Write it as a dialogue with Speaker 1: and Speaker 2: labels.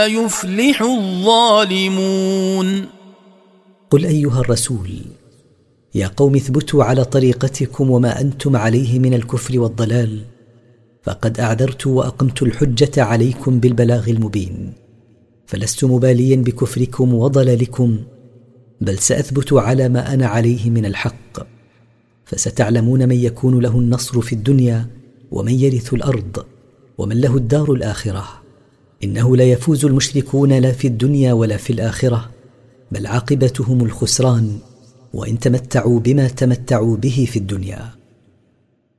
Speaker 1: يفلح الظالمون.
Speaker 2: قل أيها الرسول: يا قوم اثبتوا على طريقتكم وما أنتم عليه من الكفر والضلال، فقد أعذرت وأقمت الحجة عليكم بالبلاغ المبين، فلست مباليا بكفركم وضلالكم، بل سأثبت على ما أنا عليه من الحق. فستعلمون من يكون له النصر في الدنيا ومن يرث الأرض ومن له الدار الآخرة. إنه لا يفوز المشركون لا في الدنيا ولا في الآخرة، بل عاقبتهم الخسران، وإن تمتعوا بما تمتعوا به في الدنيا.